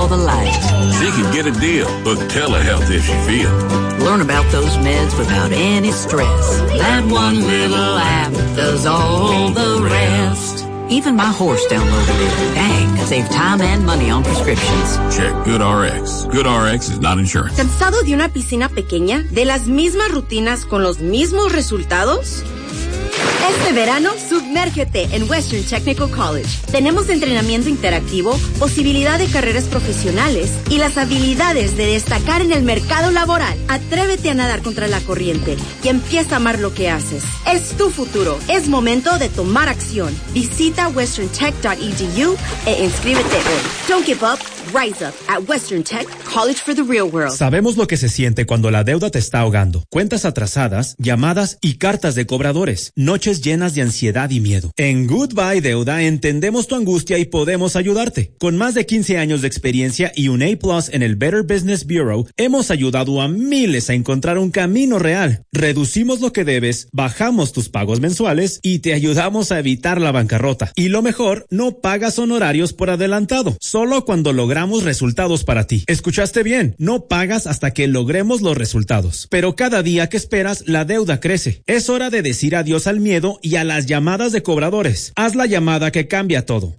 the light. She can get a deal, but telehealth if she feels. Learn about those meds without any stress. That one little app does all the rest. Even my horse downloaded it. Dang, save time and money on prescriptions. Check GoodRx. GoodRx is not insurance. ¿Cansado de una piscina pequeña? ¿De las mismas rutinas con los mismos resultados? Este verano, sumérgete en Western Technical College. Tenemos entrenamiento interactivo, posibilidad de carreras profesionales y las habilidades de destacar en el mercado laboral. Atrévete a nadar contra la corriente y empieza a amar lo que haces. Es tu futuro. Es momento de tomar acción. Visita westerntech.edu e inscríbete hoy. Don't give up. Rise up at Western Tech, College for the Real World. Sabemos lo que se siente cuando la deuda te está ahogando. Cuentas atrasadas, llamadas y cartas de cobradores. Noches llenas de ansiedad y miedo. En Goodbye Deuda entendemos tu angustia y podemos ayudarte. Con más de 15 años de experiencia y un A+ en el Better Business Bureau, hemos ayudado a miles a encontrar un camino real. Reducimos lo que debes, bajamos tus pagos mensuales y te ayudamos a evitar la bancarrota. Y lo mejor, no pagas honorarios por adelantado, solo cuando logramos resultados para ti. ¿Escuchaste bien? No pagas hasta que logremos los resultados. Pero cada día que esperas, la deuda crece. Es hora de decir adiós al miedo y a las llamadas de cobradores. Haz la llamada que cambia todo.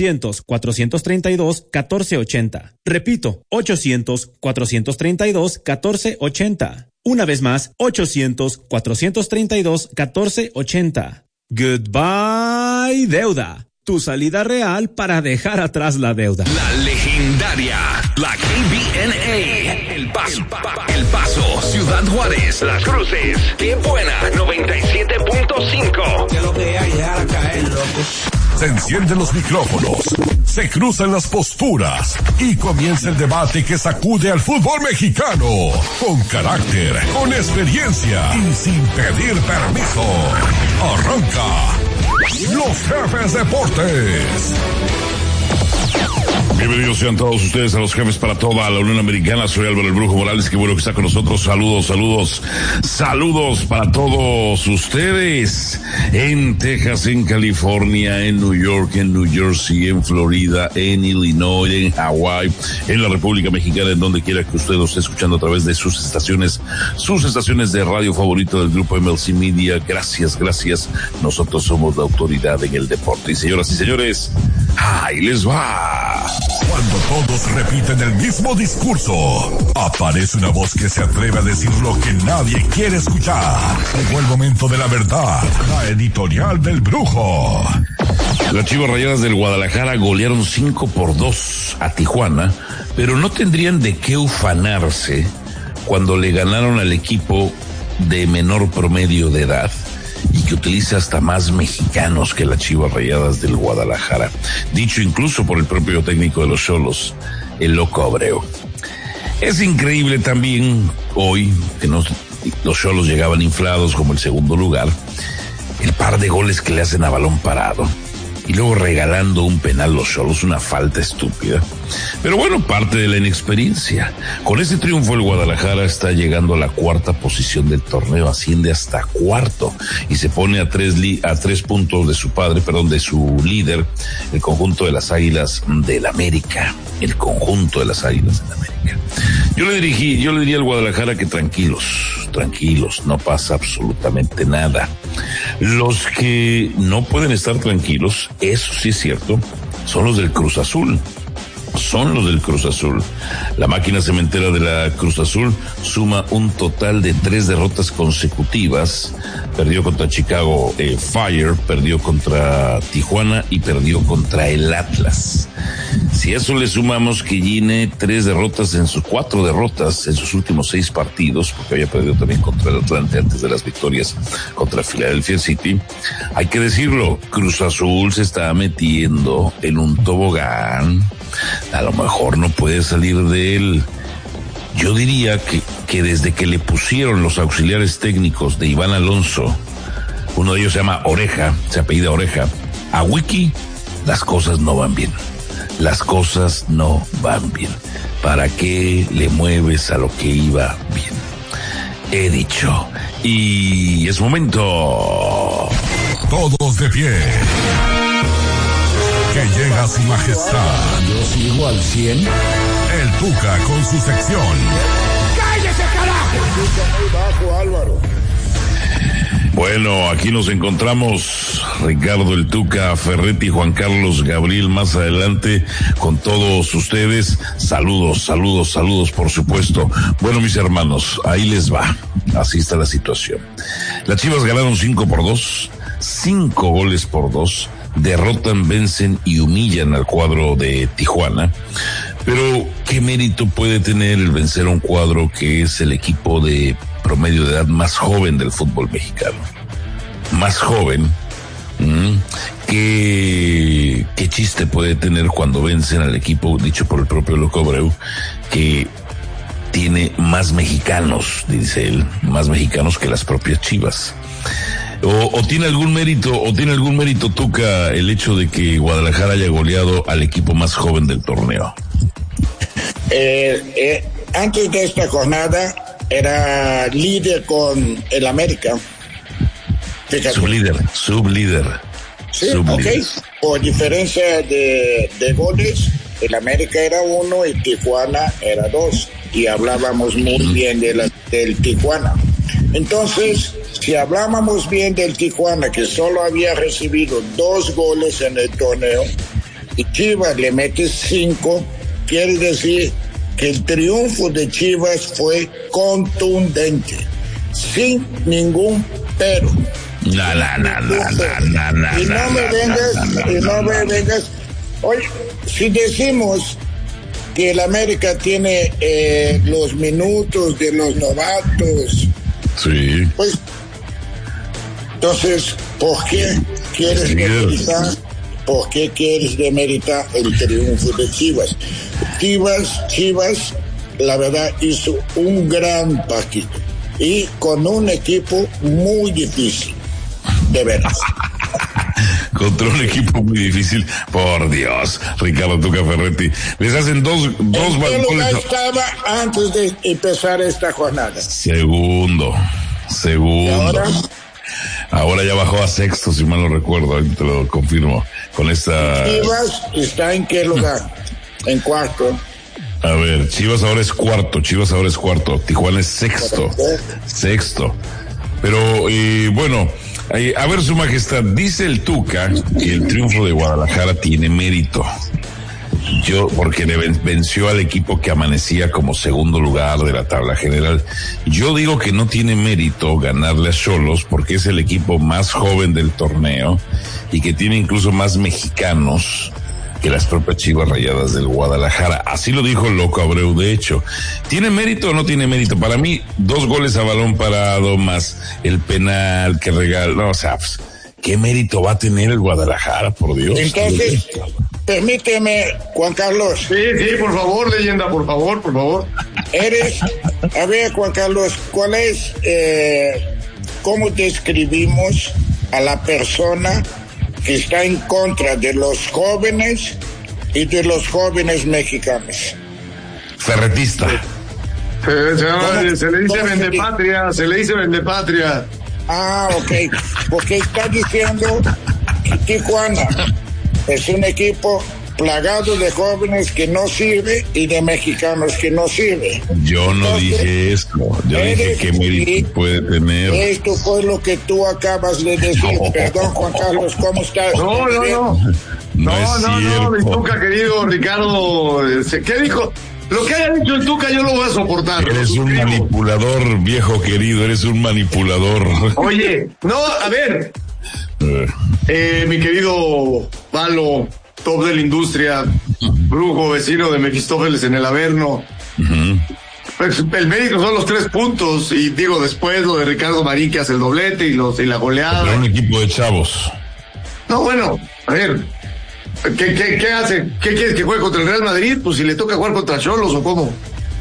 800-432-1480. Repito, 800-432-1480. Una vez más, 800-432-1480. Goodbye, deuda. Tu salida real para dejar atrás la deuda. La legendaria, la KBNA, El Paso, Ciudad Juárez, Las Cruces, Qué Buena, 97.5. Que lo que hay, dejar caer, loco. Se encienden los micrófonos, se cruzan las posturas y comienza el debate que sacude al fútbol mexicano. Con carácter, con experiencia y sin pedir permiso. Arranca Los Jefes Deportes. Bienvenidos sean todos ustedes a Los Jefes para toda la Unión Americana. Soy Álvaro el Brujo Morales, qué bueno que está con nosotros. Saludos para todos ustedes en Texas, en California, en New York, en New Jersey, en Florida, en Illinois, en Hawái, en la República Mexicana, en donde quiera que usted lo esté escuchando a través de sus estaciones de radio favorito del grupo MLC Media. Gracias. Nosotros somos la autoridad en el deporte. Y señoras y señores, ahí les va. Cuando todos repiten el mismo discurso, aparece una voz que se atreve a decir lo que nadie quiere escuchar. Llegó el momento de la verdad, la editorial del Brujo. Las Chivas Rayadas del Guadalajara golearon 5-2 a Tijuana, pero no tendrían de qué ufanarse cuando le ganaron al equipo de menor promedio de edad y que utiliza hasta más mexicanos que las Chivas Rayadas del Guadalajara, dicho incluso por el propio técnico de los Xolos, el Loco Abreu. Es increíble también hoy que los Xolos llegaban inflados como el segundo lugar, el par de goles que le hacen a balón parado y luego regalando un penal los Xolos, una falta estúpida. Pero bueno, parte de la inexperiencia. Con este triunfo el Guadalajara está llegando a la cuarta posición del torneo, asciende hasta cuarto y se pone a tres puntos de de su líder, el conjunto de las Águilas del América. Yo le diría al Guadalajara que tranquilos, no pasa absolutamente nada. Los que no pueden estar tranquilos, eso sí es cierto, son los del Cruz Azul. La máquina cementera de la Cruz Azul suma un total de 3 derrotas consecutivas. Perdió contra Chicago Fire, perdió contra Tijuana y perdió contra el Atlas. Si a eso le sumamos que Gine 4 derrotas en sus últimos 6 partidos, porque había perdido también contra el Atlante antes de las victorias contra Philadelphia City, hay que decirlo, Cruz Azul se está metiendo en un tobogán. A lo mejor no puede salir de él. Yo diría que desde que le pusieron los auxiliares técnicos de Iván Alonso, uno de ellos se llama Oreja, se apellida Oreja, a Wiki, las cosas no van bien. ¿Para qué le mueves a lo que iba bien? He dicho. Y es momento. Todos de pie. Que llega su majestad. Yo sigo al 100. El Tuca con su sección. ¡Cállese, carajo! Muy bajo, Álvaro. Bueno, aquí nos encontramos Ricardo el Tuca Ferretti, Juan Carlos Gabriel más adelante con todos ustedes. Saludos, por supuesto. Bueno, mis hermanos, ahí les va. Así está la situación. Las Chivas ganaron 5-2, 5 goles por 2. Derrotan, vencen y humillan al cuadro de Tijuana. Pero, ¿qué mérito puede tener el vencer a un cuadro que es el equipo de promedio de edad más joven del fútbol mexicano? Más joven. ¿Qué chiste puede tener cuando vencen al equipo, dicho por el propio Loco Abreu, que tiene más mexicanos, dice él, más mexicanos que las propias Chivas? ¿O tiene algún mérito, Tuca, el hecho de que Guadalajara haya goleado al equipo más joven del torneo? Antes de esta jornada era líder con el América. Fíjate. Sublíder. Sí, ok. Por diferencia de goles, el América era 1 y Tijuana era 2. Y hablábamos muy bien del Tijuana. Entonces, si hablábamos bien del Tijuana, que solo había recibido 2 goles en el torneo, y Chivas le mete 5, quiere decir que el triunfo de Chivas fue contundente, sin ningún pero. Y no me vengas. Oye, si decimos que el América tiene los minutos de los novatos, sí, pues entonces, ¿por qué quieres demeritar? ¿Por qué quieres demeritar el triunfo de Chivas? Chivas, la verdad, hizo un gran partido y con un equipo muy difícil, de veras. Contra un equipo muy difícil, por Dios, Ricardo Tuca Ferretti. Les hacen dos goles. Estaba antes de empezar esta jornada. Segundo. Ahora ya bajó a sexto, si mal no recuerdo, ahí te lo confirmo. Con esta. Chivas está en qué lugar? En cuarto. A ver, Chivas ahora es cuarto. Tijuana es sexto. Pero, bueno, a ver, Su Majestad, dice el Tuca que el triunfo de Guadalajara tiene mérito. Porque le venció al equipo que amanecía como segundo lugar de la tabla general. Yo digo que no tiene mérito ganarle a Xolos porque es el equipo más joven del torneo y que tiene incluso más mexicanos que las propias Chivas Rayadas del Guadalajara. Así lo dijo el Loco Abreu, de hecho. ¿Tiene mérito o no tiene mérito? Para mí, 2 goles a balón parado más el penal que regaló. No, o sea, pues, ¿qué mérito va a tener el Guadalajara, por Dios? Entonces, permíteme, Juan Carlos. Sí, por favor, leyenda, por favor. A ver, Juan Carlos, ¿cuál es, cómo describimos a la persona que está en contra de los jóvenes y de los jóvenes mexicanos? Ferretista. Se le dice vendepatria. Ah, ok, porque está diciendo que Tijuana es un equipo plagado de jóvenes que no sirve y de mexicanos que no sirve. Yo no dije esto, yo dije qué mérito puede tener. Esto fue lo que tú acabas de decir. Perdón, Juan Carlos, ¿cómo estás? No, mi Tuca, querido Ricardo, ¿qué dijo? Lo que haya dicho el Tuca yo lo voy a soportar. Eres un manipulador, viejo querido, eres un manipulador. Oye, no, a ver. Mi querido Valo, top de la industria, brujo, vecino de Mefistófeles en el Averno. Pues el mérito son los 3 puntos, y digo, después lo de Ricardo Marín que hace el doblete y la goleada. Pero un equipo de chavos. No, bueno, a ver, ¿qué hace? ¿Qué quieres que juegue contra el Real Madrid? Pues si le toca jugar contra Xolos o cómo.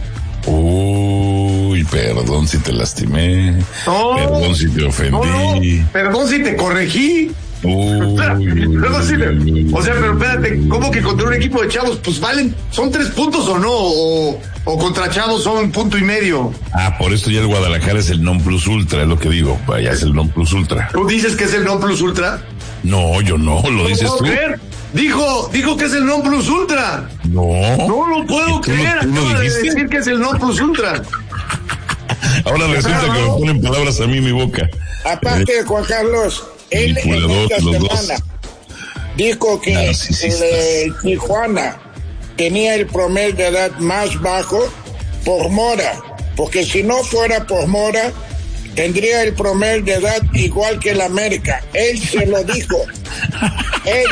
Uy, perdón si te lastimé. No, perdón si te ofendí. No, perdón si te corregí. O sea, pero espérate, ¿cómo que contra un equipo de chavos? Pues valen, ¿son 3 puntos o no? O contra chavos son 1.5 puntos. Ah, por esto ya el Guadalajara es el non plus ultra, es lo que digo. Vaya, es el non plus ultra. ¿Tú dices que es el non plus ultra? No, yo no, lo dices tú. Dijo que es el non plus ultra. No lo puedo creer. Acaba de decir que es el non plus ultra. Ahora resulta que me ponen palabras a mí en mi boca. Aparte, Juan Carlos, él en esta semana dijo que el Tijuana tenía el promedio de edad más bajo por Mora, porque si no fuera por Mora, tendría el promedio de edad igual que el América. Él se lo dijo. Él.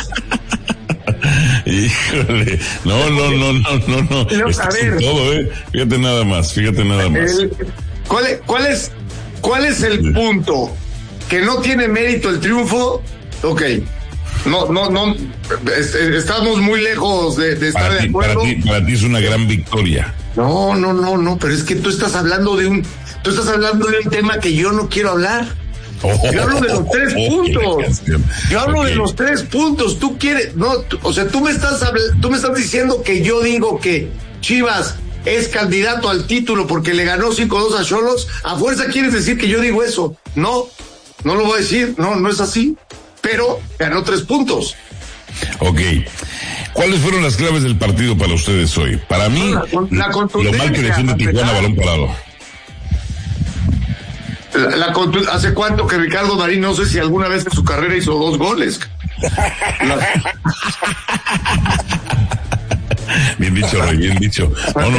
Híjole, no. A ver, todo, fíjate nada más. ¿Cuál es el punto? ¿Que no tiene mérito el triunfo? Ok. No, estamos muy lejos de estar de acuerdo. Para ti es una gran victoria. No, pero es que tú estás hablando de un tema que yo no quiero hablar. Yo hablo de los 3 puntos. Yo hablo de los 3 puntos. Tú quieres, tú me estás diciendo que yo digo que Chivas es candidato al título porque le ganó 5-2 a Xolos. A fuerza quieres decir que yo digo eso. No lo voy a decir. No es así. Pero ganó 3 puntos. Ok. ¿Cuáles fueron las claves del partido para ustedes hoy? Para mí, lo mal que defiende Tijuana, balón parado. ¿Hace cuánto que Ricardo Marín, no sé si alguna vez en su carrera hizo 2 goles? Bien dicho, Rey, bien dicho.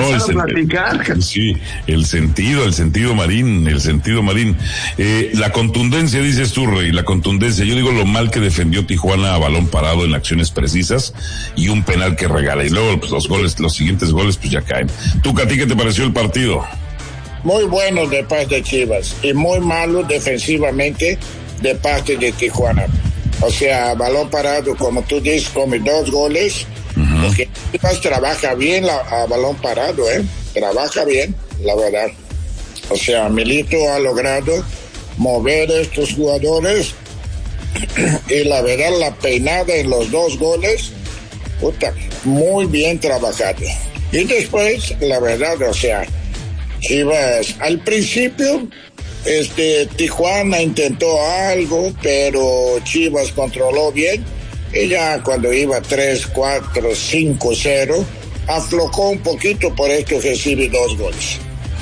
El sentido Marín. La contundencia, dices tú, Rey, la contundencia. Yo digo lo mal que defendió Tijuana a balón parado en acciones precisas y un penal que regala. Y luego, pues, los siguientes goles, pues ya caen. ¿Tú, Cati, qué te pareció el partido? Muy bueno de parte de Chivas y muy malo defensivamente de parte de Tijuana. O sea, balón parado, como tú dices, come 2 goles. Porque Chivas trabaja bien a balón parado, trabaja bien, la verdad. O sea, Milito ha logrado mover a estos jugadores y la verdad la peinada en los 2 goles, muy bien trabajado. Y después, la verdad, o sea, Chivas al principio, Tijuana intentó algo, pero Chivas controló bien. Y ya cuando iba 3-4, 5-0, aflojó un poquito, por esto recibe 2 goles.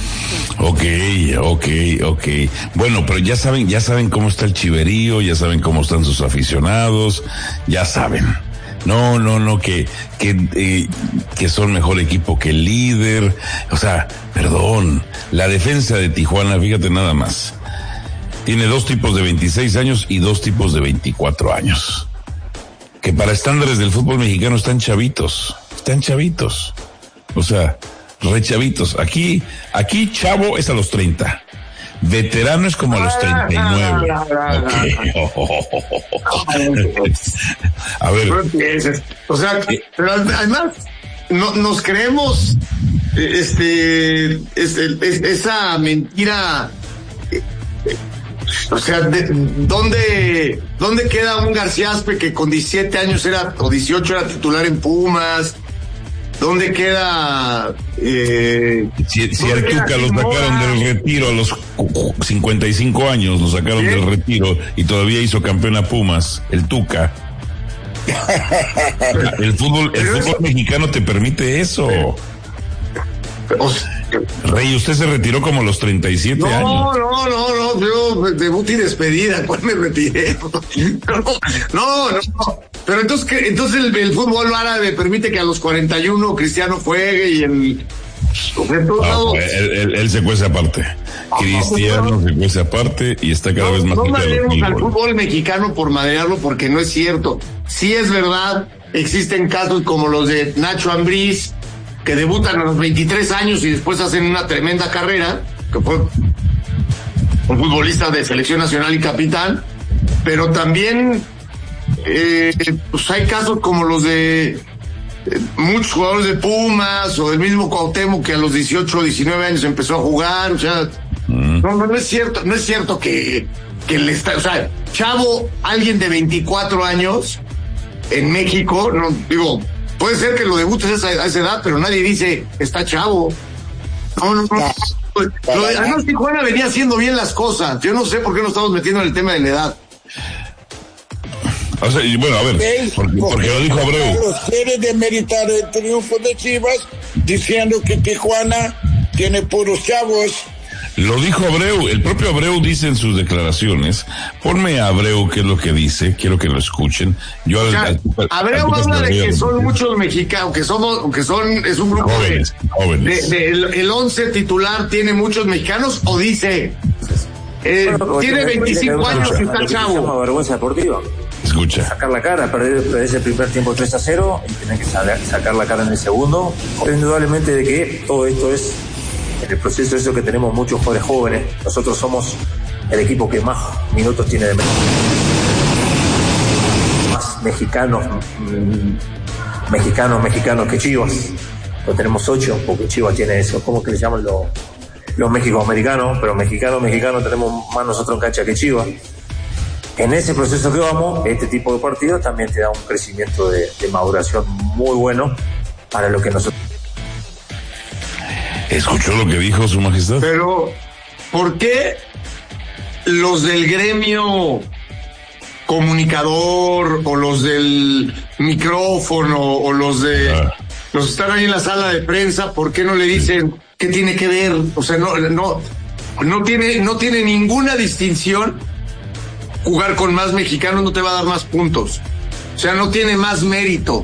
Ok. Bueno, pero ya saben cómo está el chiverío, ya saben cómo están sus aficionados, ya saben. No, que son mejor equipo que el líder. O sea, perdón, la defensa de Tijuana, fíjate nada más. Tiene 2 tipos de 26 años y 2 tipos de 24 años. Que para estándares del fútbol mexicano están chavitos. O sea, re chavitos. Aquí chavo es a los 30. Veterano es como a los 39. Okay. A ver. O sea, pero además, nos creemos esa mentira. O sea, ¿dónde queda un García Aspe que con 17 años o 18 era titular en Pumas? ¿Dónde queda? Si al Tuca lo sacaron del retiro a los 55 años, lo sacaron del retiro y todavía hizo campeón a Pumas, el Tuca. El fútbol mexicano te permite eso. Rey, usted se retiró como a los 37 años. No, yo debut y despedida, ¿cuál me retiré? No. Pero entonces el fútbol árabe permite que a los 41 Cristiano juegue y él se cuece aparte. Cristiano se cuece aparte y está cada vez más. No maderemos al fútbol mexicano por maderarlo, porque no es cierto. Sí es verdad, existen casos como los de Nacho Ambriz, que debutan a los 23 años y después hacen una tremenda carrera, que fue un futbolista de selección nacional y capitán, pero también pues hay casos como los de muchos jugadores de Pumas o del mismo Cuauhtémoc, que a los 18 o 19 años empezó a jugar. O sea, no es cierto que le está, o sea, chavo, alguien de 24 años en México, no digo, puede ser que lo debutes a esa edad, pero nadie dice está chavo. No. Además, Tijuana venía haciendo bien las cosas. Yo no sé por qué nos estamos metiendo en el tema de la edad. O sea, bueno, a ver, porque lo dijo Abreu. Carlos quiere demeritar el triunfo de Chivas diciendo que Tijuana tiene puros chavos. Lo dijo Abreu, el propio Abreu dice en sus declaraciones. Ponme a Abreu qué es lo que dice, quiero que lo escuchen. Abreu habla de que son muchos mexicanos, es un grupo jóvenes. El 11 titular tiene muchos mexicanos, o dice, tiene 25 años y está chavo. Vergüenza deportiva. Escucha. Sacar la cara, perder ese primer tiempo 3-0 y tener que sacar la cara en el segundo. Indudablemente de que todo esto es en el proceso eso que tenemos muchos jugadores jóvenes. Nosotros somos el equipo que más minutos tiene de más mexicanos que Chivas. Pues tenemos 8, porque Chivas tiene eso, ¿cómo que le llaman los mexicoamericanos? Pero mexicanos tenemos más nosotros en cancha que Chivas. En ese proceso que vamos, este tipo de partidos también te da un crecimiento de maduración muy bueno para lo que nosotros... ¿Escuchó lo que dijo su majestad? Pero, ¿por qué los del gremio comunicador o los del micrófono o los que están ahí en la sala de prensa, por qué no le dicen qué tiene que ver? O sea, no tiene ninguna distinción. Jugar con más mexicanos no te va a dar más puntos. O sea, no tiene más mérito.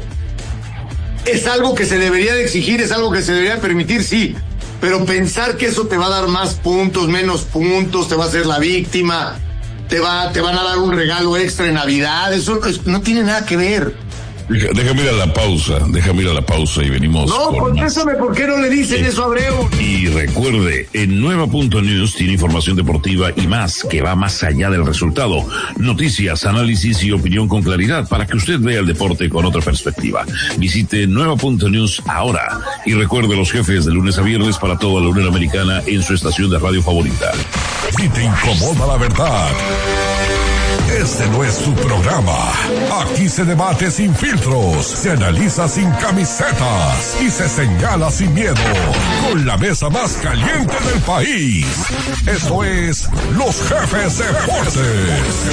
Es algo que se debería de exigir, es algo que se debería permitir, sí. Pero pensar que eso te va a dar más puntos, menos puntos, te va a hacer la víctima, te van a dar un regalo extra en Navidad, eso no tiene nada que ver. Déjame ir a la pausa y venimos. No, contéstame, ¿por qué no le dicen eso a Abreu? Y recuerde, en Nueva.News tiene información deportiva y más, que va más allá del resultado. Noticias, análisis y opinión con claridad para que usted vea el deporte con otra perspectiva. Visite Nueva.News ahora. Y recuerde los jefes de lunes a viernes para toda la Unión Americana en su estación de radio favorita. Si te incomoda la verdad, este no es su programa. Aquí se debate sin filtros, se analiza sin camisetas y se señala sin miedo. Con la mesa más caliente del país. Esto es Los Jefes Deportes.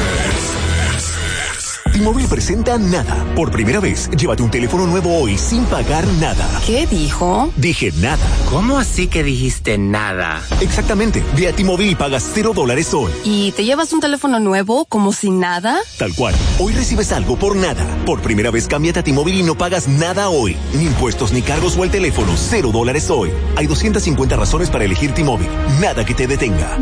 T-Mobile presenta Nada. Por primera vez, llévate un teléfono nuevo hoy sin pagar nada. ¿Qué dijo? Dije nada. ¿Cómo así que dijiste nada? Exactamente. Ve a T-Mobile y pagas $0 hoy. ¿Y te llevas un teléfono nuevo como sin nada? Tal cual. Hoy recibes algo por nada. Por primera vez, cámbiate a T-Mobile y no pagas nada hoy. Ni impuestos, ni cargos o el teléfono. $0 hoy. Hay 250 razones para elegir T-Mobile. Nada que te detenga.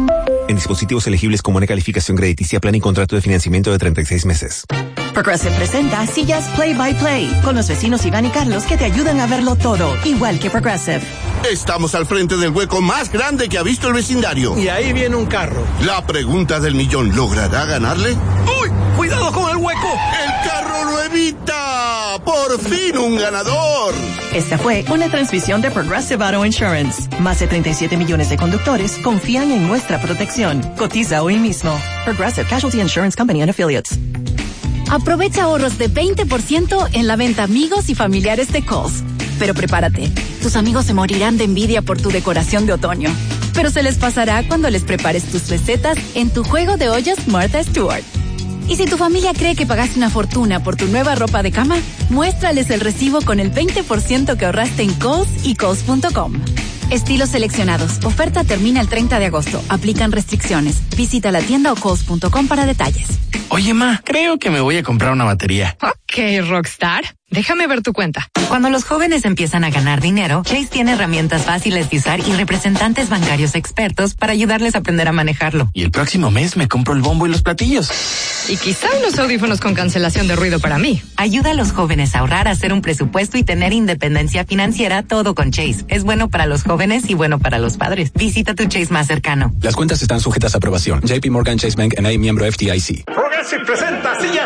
En dispositivos elegibles con buena calificación crediticia, plan y contrato de financiamiento de 36 meses. Progressive presenta Sillas Play by Play con los vecinos Iván y Carlos que te ayudan a verlo todo, igual que Progressive. Estamos al frente del hueco más grande que ha visto el vecindario. Y ahí viene un carro. La pregunta del millón, ¿logrará ganarle? ¡Uy! ¡Cuidado con el hueco! ¡El carro lo evita! ¡Por fin un ganador! Esta fue una transmisión de Progressive Auto Insurance. Más de 37 millones de conductores confían en nuestra protección. Cotiza hoy mismo. Progressive Casualty Insurance Company and Affiliates. Aprovecha ahorros de 20% en la venta amigos y familiares de Kohl's. Pero prepárate, tus amigos se morirán de envidia por tu decoración de otoño. Pero se les pasará cuando les prepares tus recetas en tu juego de ollas Martha Stewart. Y si tu familia cree que pagaste una fortuna por tu nueva ropa de cama, muéstrales el recibo con el 20% que ahorraste en Kohl's y Kohl's.com. Estilos seleccionados. Oferta termina el 30 de agosto. Aplican restricciones. Visita la tienda o Kohl's.com para detalles. Oye, ma, creo que me voy a comprar una batería. Ok, Rockstar. Déjame ver tu cuenta. Cuando los jóvenes empiezan a ganar dinero, Chase tiene herramientas fáciles de usar y representantes bancarios expertos para ayudarles a aprender a manejarlo. Y el próximo mes me compro el bombo y los platillos. Y quizá unos audífonos con cancelación de ruido para mí. Ayuda a los jóvenes a ahorrar, a hacer un presupuesto y tener independencia financiera, todo con Chase. Es bueno para los jóvenes y bueno para los padres. Visita tu Chase más cercano. Las cuentas están sujetas a aprobación. JP Morgan Chase Bank N.A., miembro FDIC. Progressive presenta Sillas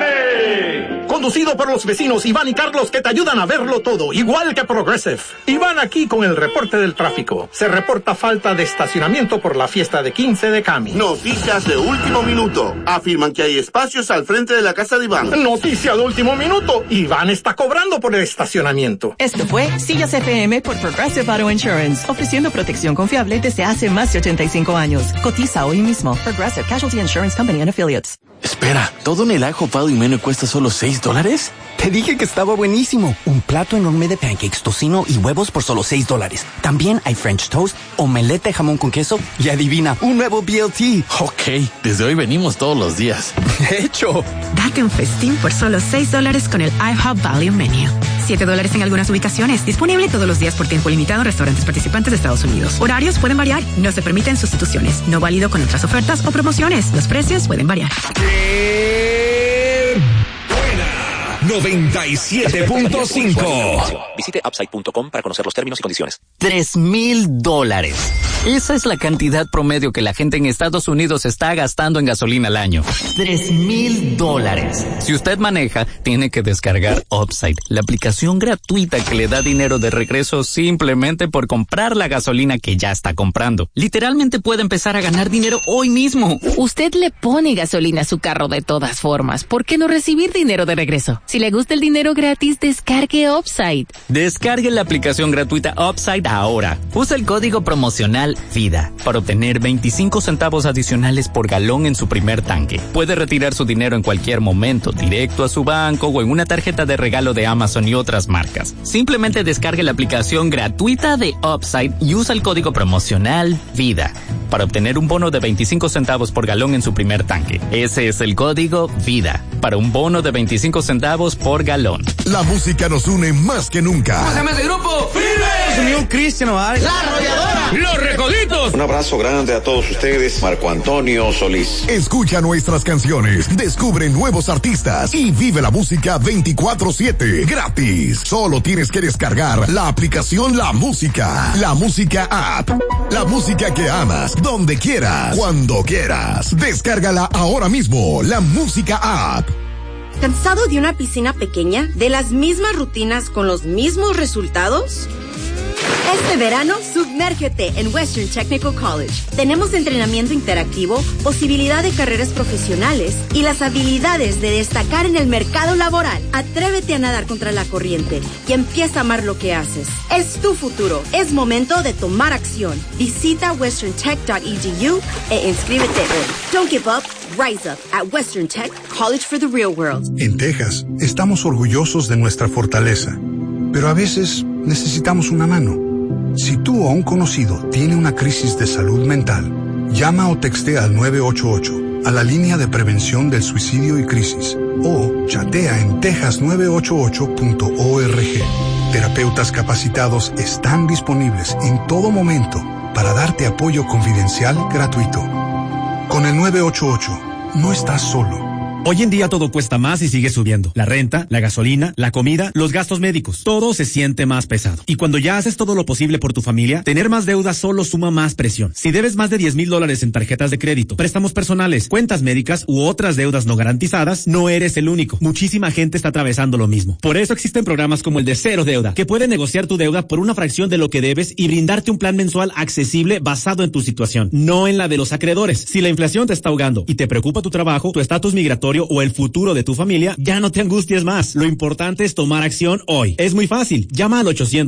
FM. Conducido por los vecinos Iván y Carlos que te ayudan a verlo todo, igual que Progressive. Iván aquí con el reporte del tráfico. Se reporta falta de estacionamiento por la fiesta de 15 de Cami. Noticias de último minuto. Afirman que hay espacios al frente de la casa de Iván. Noticia de último minuto. Iván está cobrando por el estacionamiento. Esto fue Sillas FM por Progressive Auto Insurance, ofreciendo protección confiable desde hace más de 85 años. Cotiza hoy mismo. Progressive Casualty Insurance Company and Affiliates. Espera, ¿todo en el ajo Pal y Menú cuesta solo $6? Te dije que estaba buenísimo. Un plato enorme de pancakes, tocino y huevos por solo $6. También hay French toast, omelette de jamón con queso y adivina, un nuevo BLT. Ok, desde hoy venimos todos los días. ¡Hecho! Date un festín por solo $6 con el IHOP Value Menu. $7 en algunas ubicaciones. Disponible todos los días por tiempo limitado en restaurantes participantes de Estados Unidos. Horarios pueden variar. No se permiten sustituciones. No válido con otras ofertas o promociones. Los precios pueden variar. 97.5. Visite upside.com para conocer los términos y condiciones. $3,000. Esa es la cantidad promedio que la gente en Estados Unidos está gastando en gasolina al año. $3,000. Si usted maneja, tiene que descargar Upside, la aplicación gratuita que le da dinero de regreso simplemente por comprar la gasolina que ya está comprando. Literalmente puede empezar a ganar dinero hoy mismo. Usted le pone gasolina a su carro de todas formas. ¿Por qué no recibir dinero de regreso? Si le gusta el dinero gratis, descargue Upside. Descargue la aplicación gratuita Upside ahora. Usa el código promocional VIDA para obtener 25 centavos adicionales por galón en su primer tanque. Puede retirar su dinero en cualquier momento, directo a su banco o en una tarjeta de regalo de Amazon y otras marcas. Simplemente descargue la aplicación gratuita de Upside y usa el código promocional VIDA para obtener un bono de 25 centavos por galón en su primer tanque. Ese es el código VIDA para un bono de 25 centavos por galón. La música nos une más que nunca. ¡Bájame de grupo! ¡Firmes! Unión Cristiano, ¿vale? ¡La Arrolladora! ¡Los Recoditos! Un abrazo grande a todos ustedes, Marco Antonio Solís. Escucha nuestras canciones, descubre nuevos artistas y vive la música 24/7 gratis. Solo tienes que descargar la aplicación La Música App. La música que amas, donde quieras, cuando quieras. Descárgala ahora mismo, La Música App. ¿Cansado de una piscina pequeña? ¿De las mismas rutinas con los mismos resultados? Este verano, sumérgete en Western Technical College. Tenemos entrenamiento interactivo, posibilidad de carreras profesionales y las habilidades de destacar en el mercado laboral. Atrévete a nadar contra la corriente y empieza a amar lo que haces. Es tu futuro. Es momento de tomar acción. Visita westerntech.edu e inscríbete hoy. Don't give up. Rise up at Western Tech College for the Real World. En Texas, estamos orgullosos de nuestra fortaleza, pero a veces necesitamos una mano. Si tú o un conocido tiene una crisis de salud mental, llama o textea al 988, a la línea de prevención del suicidio y crisis, o chatea en texas988.org. Terapeutas capacitados están disponibles en todo momento para darte apoyo confidencial gratuito. Con el 988, no estás solo. Hoy en día todo cuesta más y sigue subiendo. La renta, la gasolina, la comida, los gastos médicos. Todo se siente más pesado. Y cuando ya haces todo lo posible por tu familia, tener más deuda solo suma más presión. Si debes más de $10,000 en tarjetas de crédito, préstamos personales, cuentas médicas u otras deudas no garantizadas, no eres el único. Muchísima gente está atravesando lo mismo. Por eso existen programas como el de Cero Deuda, que puede negociar tu deuda por una fracción de lo que debes y brindarte un plan mensual accesible basado en tu situación, no en la de los acreedores. Si la inflación te está ahogando y te preocupa tu trabajo, tu estatus migratorio o el futuro de tu familia, ya no te angusties más. Lo importante es tomar acción hoy. Es muy fácil. Llama al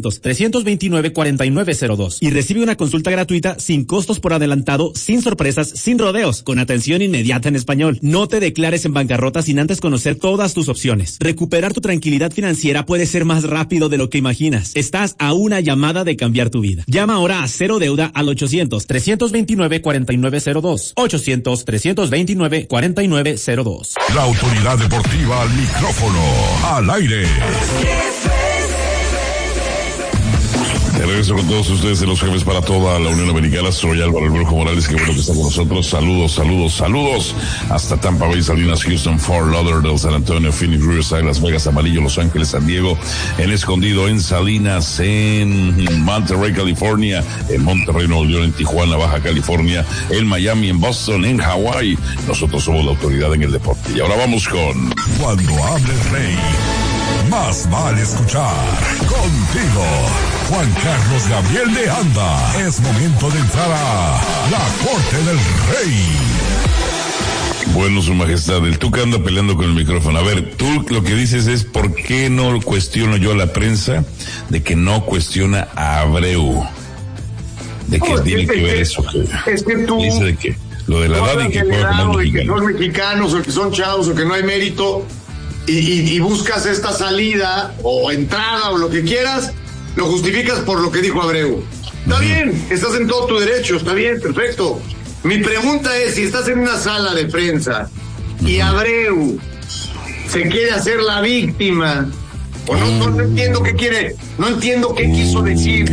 800-329-4902 y recibe una consulta gratuita sin costos por adelantado, sin sorpresas, sin rodeos, con atención inmediata en español. No te declares en bancarrota sin antes conocer todas tus opciones. Recuperar tu tranquilidad financiera puede ser más rápido de lo que imaginas. Estás a una llamada de cambiar tu vida. Llama ahora a Cero Deuda al 800-329-4902. 800-329-4902. La autoridad deportiva al micrófono, al aire. De regreso con todos ustedes en los jefes para toda la Unión Americana. Soy Álvaro El Brujo Morales, que bueno que está con nosotros. Saludos hasta Tampa Bay, Salinas, Houston, Fort Lauderdale, San Antonio, Phoenix, Riverside, Las Vegas, Amarillo, Los Ángeles, San Diego, en Escondido, en Salinas, en Monterrey, California, en Monterrey, Nuevo León, en Tijuana, Baja California, en Miami, en Boston, en Hawái. Nosotros somos la autoridad en el deporte. Y ahora vamos con... Cuando hable el rey, más vale escuchar. Contigo, Juan Carlos Gabriel de Anda. Es momento de entrar a la Corte del Rey. Bueno, su majestad, el tú que anda peleando con el micrófono. A ver, tú lo que dices es ¿por qué no cuestiono yo a la prensa de que no cuestiona a Abreu? ¿De qué tiene que ver eso? Es que tú... ¿Dice de qué? Lo de la edad y que son mexicanos o que son chavos o que no hay mérito y buscas esta salida o entrada o lo que quieras, lo justificas por lo que dijo Abreu. Está bien, estás en todo tu derecho, está bien, perfecto. Mi pregunta es, si estás en una sala de prensa y Abreu se quiere hacer la víctima, o no entiendo qué quiere, no entiendo qué quiso decir.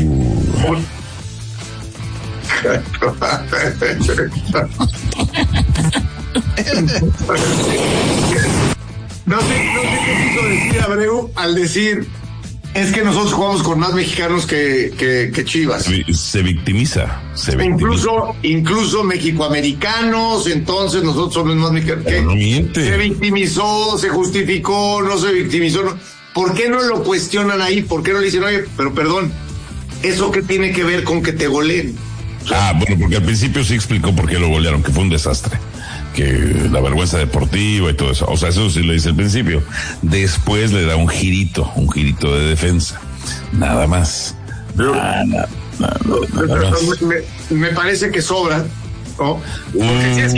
No sé qué quiso decir Abreu al decir, es que nosotros jugamos con más mexicanos que Chivas. Se victimiza. Incluso mexicoamericanos, entonces nosotros somos más mexicanos. No miente. Se victimizó, se justificó, no se victimizó. No. ¿Por qué no lo cuestionan ahí? ¿Por qué no le dicen, oye, pero perdón, ¿eso qué tiene que ver con que te goleen? Bueno, porque al principio sí explicó por qué lo golearon, que fue un desastre, que la vergüenza deportiva y todo eso. O sea, eso sí lo dice al principio. Después le da un girito de defensa. Nada más. Nada más. Me parece que sobra, ¿no? Porque si es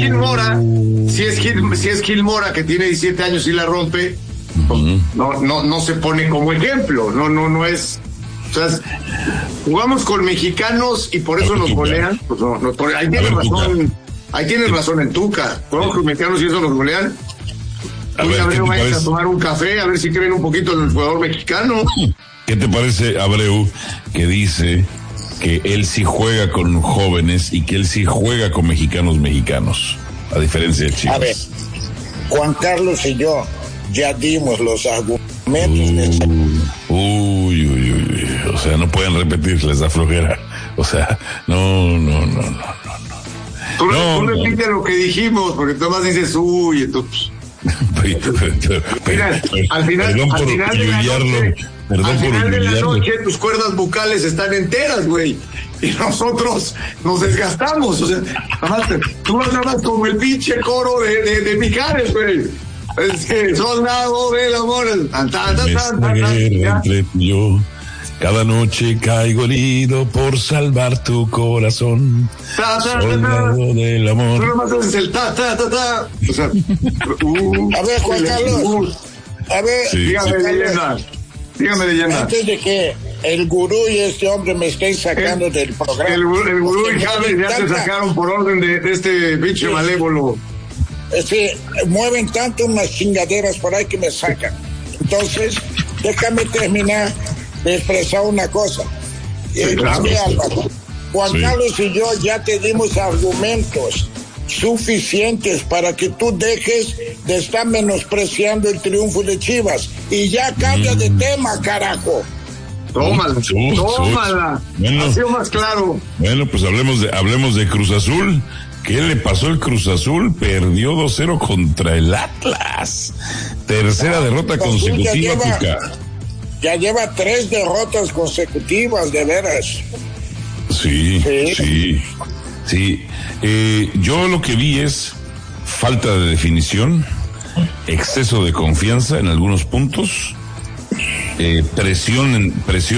Gil Mora, que tiene 17 años y la rompe, no se pone como ejemplo. No es. O sea, jugamos con mexicanos y por eso nos golean. Pues ahí tienes razón. Ahí tienes razón el Tuca. Jugamos con mexicanos y eso nos golean. A ver, vayan a tomar un café, a ver si creen un poquito en el jugador mexicano. ¿Qué te parece, Abreu, que dice que él sí juega con jóvenes y que él sí juega con mexicanos, a diferencia de Chivas? A ver, Juan Carlos y yo ya dimos los argumentos. O sea, no pueden repetir, les da flojera. O sea, no. Tú repites lo que dijimos, porque tú más dices, entonces. Mira, al final de la noche tus cuerdas bucales están enteras, güey. Y nosotros nos desgastamos. O sea, tú vas a hablar como el pinche coro de Mijares, güey. El soldado del amor. Entre yo. Cada noche caigo herido por salvar tu corazón. Soldado del amor. Tú nomás haces el ta. O sea, a ver, Juan Carlos. A ver, dígame leyenda. Antes de que el gurú y este hombre me estén sacando del programa. El gurú y James ya se sacaron por orden de este bicho malévolo. Mueven tanto unas chingaderas por ahí que me sacan. Entonces, déjame terminar de expresar una cosa. Álvaro, Juan Carlos y yo ya te dimos argumentos suficientes para que tú dejes de estar menospreciando el triunfo de Chivas y ya cambia de tema, carajo. Tómala. Bueno, ha sido más claro. Bueno, pues hablemos de Cruz Azul. ¿Qué le pasó al Cruz Azul? Perdió 2-0 contra el Atlas. Tercera derrota consecutiva, Tuca. Ya lleva 3 derrotas consecutivas, de veras. Sí. Yo lo que vi es falta de definición, exceso de confianza en algunos puntos, presión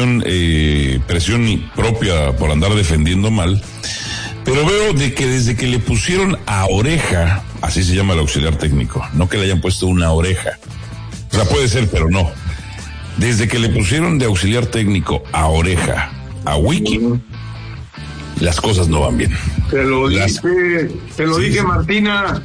propia por andar defendiendo mal. Pero veo de que desde que le pusieron a Oreja, así se llama el auxiliar técnico, no que le hayan puesto una oreja. O sea, puede ser, pero no. Desde que le pusieron de auxiliar técnico a Oreja, a Wiki, las cosas no van bien. Te lo dije, Martina.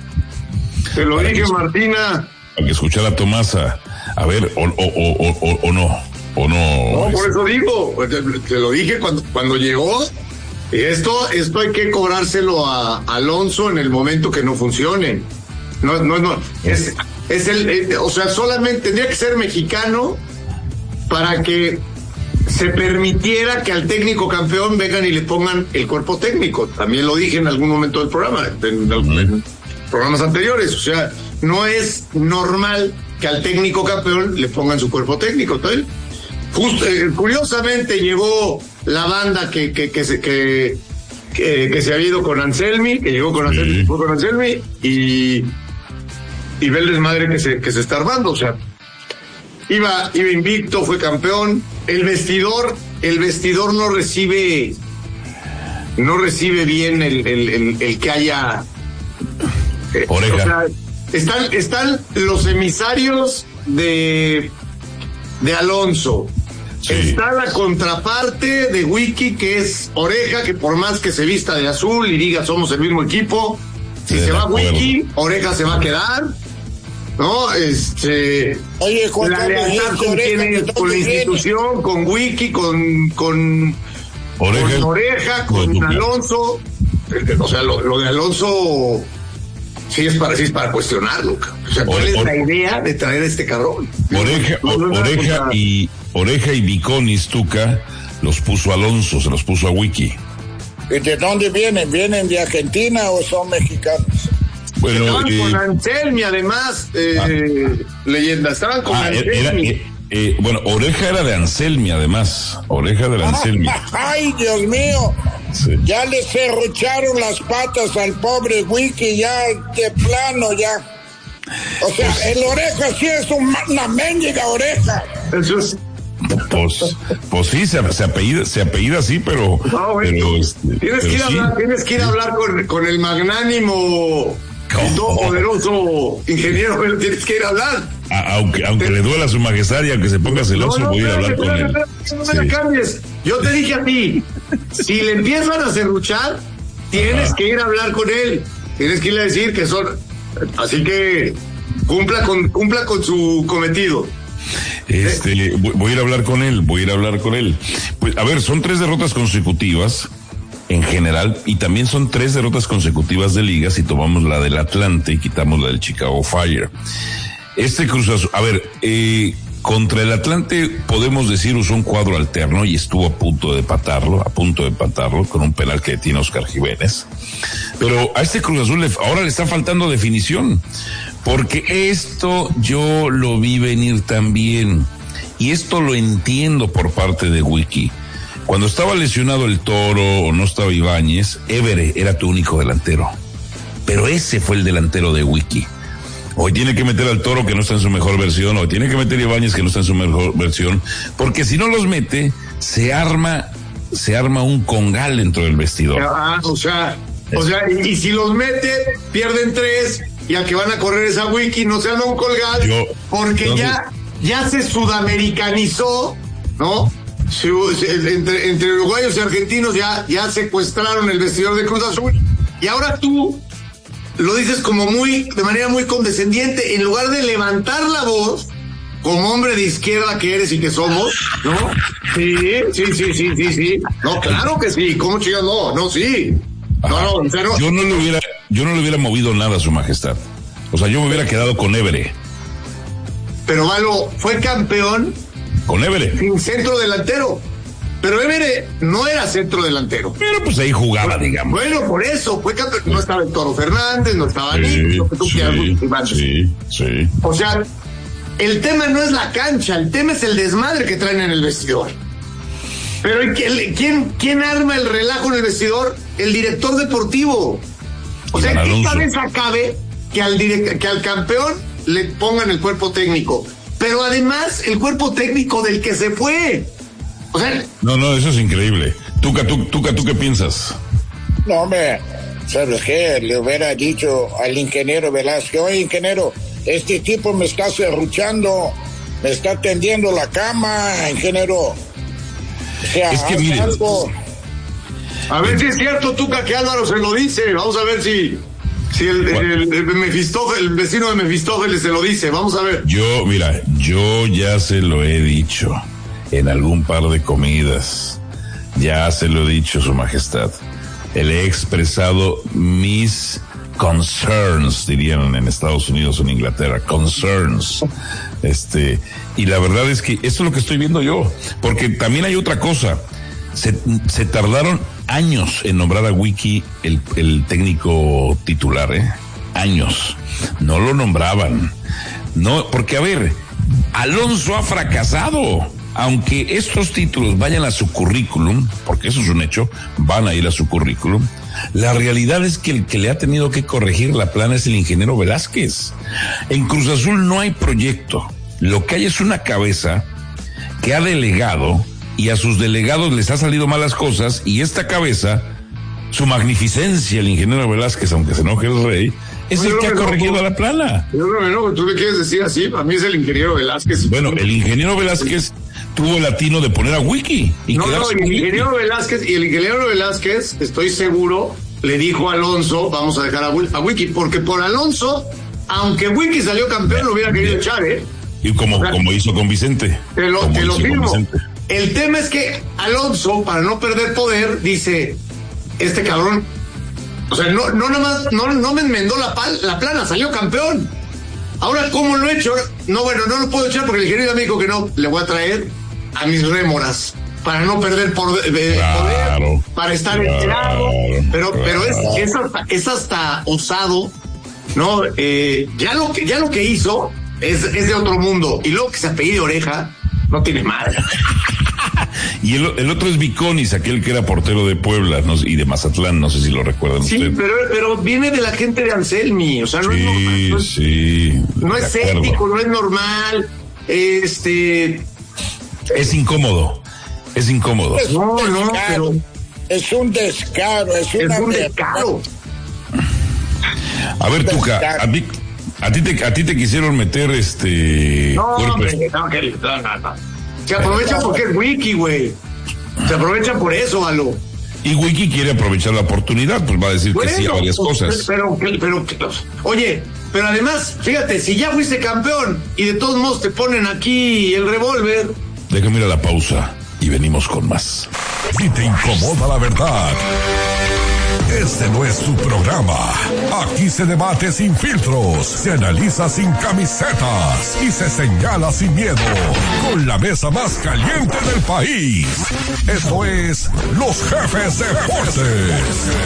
Para que escuchara a Tomasa. A ver, o no. No, por eso digo, te lo dije cuando llegó. Esto hay que cobrárselo a Alonso en el momento que no funcione. No. O sea, solamente tendría que ser mexicano para que se permitiera que al técnico campeón vengan y le pongan el cuerpo técnico. También lo dije en algún momento del programa, en programas anteriores. O sea, no es normal que al técnico campeón le pongan su cuerpo técnico. Entonces, curiosamente llegó la banda que se había ido con Anselmi, que llegó con Anselmi, fue con Anselmi y ve el desmadre que se está armando. O sea, iba invicto, fue campeón. El vestidor no recibe bien el que haya Oreja. O sea, están los emisarios de Alonso. Sí. Está la contraparte de Wiki, que es Oreja, que por más que se vista de azul y diga somos el mismo equipo, si se va Wiki, Oreja se va a quedar, ¿no? Oye, la lealtad con la institución, con Wiki, con Oreja, con Alonso. O sea, lo de Alonso sí es para cuestionarlo. O sea, ¿cuál es la idea de traer a este cabrón? Oreja y Viconis, Tuca, los puso Alonso, se los puso a Wiki. ¿Y de dónde vienen? ¿Vienen de Argentina o son mexicanos? Bueno, estaban con Anselmi, además, leyenda. Estaban con Anselmi. Bueno, Oreja era de Anselmi, además. Oreja de Anselmi. ¡Ay, Dios mío! Sí. Ya le cerrucharon las patas al pobre Wiki, ya de plano, ya. O sea, el Oreja sí es una mendiga oreja. Eso es. Pues sí, se apellida así, pero. No, tienes que ir a hablar con el magnánimo y todopoderoso ingeniero, pero tienes que ir a hablar. Aunque le duela a su majestad y aunque se ponga celoso, voy a ir a hablar con él. No me la cambies. Yo te dije a ti, si le empiezan a serruchar, tienes que ir a hablar con él. Tienes que ir a decir que son. Así que cumpla con su cometido. Voy a ir a hablar con él. Pues, a ver, son 3 derrotas consecutivas en general, y también son 3 derrotas consecutivas de liga si tomamos la del Atlante y quitamos la del Chicago Fire. Cruz Azul, a ver, contra el Atlante podemos decir usó un cuadro alterno y estuvo a punto de empatarlo con un penal que tiene Oscar Jiménez. Pero a este Cruz Azul ahora le está faltando definición, porque esto yo lo vi venir también, y esto lo entiendo por parte de Wiki. Cuando estaba lesionado el Toro o no estaba Ibáñez, Évere era tu único delantero, pero ese fue el delantero de Wiki. Hoy tiene que meter al Toro, que no está en su mejor versión, hoy tiene que meter a Ibáñez, que no está en su mejor versión, porque si no los mete, se arma un congal dentro del vestidor. Y si los mete, pierden 3, y al que van a correr es a Wiki, no se arma un colgal, porque ya se sudamericanizó, ¿no? Entre uruguayos y argentinos ya secuestraron el vestidor de Cruz Azul, y ahora tú lo dices de manera muy condescendiente, en lugar de levantar la voz, como hombre de izquierda que eres y que somos, ¿no? Sí. No, claro que sí, ¿cómo chicas? No, sí. No, yo no le hubiera movido nada a su majestad. O sea, yo me hubiera quedado con Évere. Pero Valo fue campeón con Évere sin centro delantero. Pero Évere no era centro delantero. Pero pues ahí jugaba, digamos. Bueno, por eso fue campeón. No estaba el Toro Fernández, no estaba Nico, lo que tú quieras. Sí. O sea, el tema no es la cancha, el tema es el desmadre que traen en el vestidor. Pero ¿quién arma el relajo en el vestidor? El director deportivo. O sea, ¿qué cabeza cabe que al campeón le pongan el cuerpo técnico? Pero además, el cuerpo técnico del que se fue. O sea, no, eso es increíble. Tuca, ¿tú qué piensas? No, hombre, ¿sabes qué? Le hubiera dicho al ingeniero Velázquez: oye, ingeniero, este tipo me está serruchando, me está tendiendo la cama, ingeniero. O sea, es que mire, algo. A ver si es cierto, Tuca, que Álvaro se lo dice. Vamos a ver si el Mefistófeles, el vecino de Mefistófeles se lo dice. Vamos a ver. Yo ya se lo he dicho en algún par de comidas. Ya se lo he dicho, Su Majestad. Le he expresado mis concerns, dirían en Estados Unidos o en Inglaterra, concerns. Y la verdad es que esto es lo que estoy viendo yo, porque también hay otra cosa. Se tardaron años en nombrar a Wiki el técnico titular, años. No lo nombraban. No, porque a ver, Alonso ha fracasado. Aunque estos títulos vayan a su currículum, porque eso es un hecho, van a ir a su currículum, la realidad es que el que le ha tenido que corregir la plana es el ingeniero Velázquez. En Cruz Azul no hay proyecto. Lo que hay es una cabeza que ha delegado, y a sus delegados les ha salido malas cosas, y esta cabeza su magnificencia, el ingeniero Velázquez, aunque se enoje el rey, es el que ha corregido la plana. Yo no me enojo, tú le quieres decir así, a mí es el ingeniero Velázquez. Bueno, el ingeniero Velázquez tuvo el latino de poner a Wiki. El ingeniero Velázquez, estoy seguro, le dijo a Alonso, vamos a dejar a Wiki, porque por Alonso, aunque Wiki salió campeón, lo hubiera querido echar, ¿eh? Y como hizo con Vicente. Te lo firmo. El tema es que Alonso, para no perder poder, dice, este cabrón, o sea, no me enmendó la plana, salió campeón. Ahora, ¿cómo lo he hecho? No lo puedo echar porque el ingeniero me dijo que no, le voy a traer a mis rémoras para no perder poder, para estar enterado. Pero es hasta osado, ¿no? Ya lo que hizo es de otro mundo. Y luego que se apellide Oreja, no tiene madre. Y el otro es Viconis, aquel que era portero de Puebla, ¿no? Y de Mazatlán, no sé si lo recuerdan ustedes. Sí, pero viene de la gente de Anselmi, o sea, no es normal. No es ético, no es normal. Es incómodo. No, pero es un descaro, es un descaro. A ver, Tuca, a ti te quisieron meter Se aprovechan porque es Wiki, güey. Se aprovechan por eso, Alo. Y Wiki quiere aprovechar la oportunidad, pues va a decir que sí a varias cosas. Pero, oye, pero además, fíjate, si ya fuiste campeón y de todos modos te ponen aquí el revólver. Déjame ir a la pausa y venimos con más. Si te incomoda la verdad, este no es su programa. Aquí se debate sin filtros, se analiza sin camisetas y se señala sin miedo. Con la mesa más caliente del país. Esto es Los Jefes Deportes.